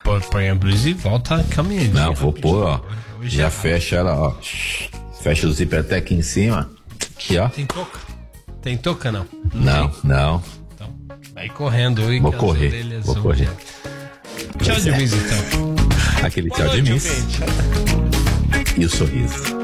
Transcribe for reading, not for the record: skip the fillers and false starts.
põe a blusa e volta caminhando. Não, vou pôr, ó. Já fecha ela, ó. Fecha o zíper até aqui em cima. Aqui, ó. Tem touca? Tem touca, não? Não. Então, vai correndo. Vou correr. Tchau de vez, então. Aquele tchau de miss. E o sorriso.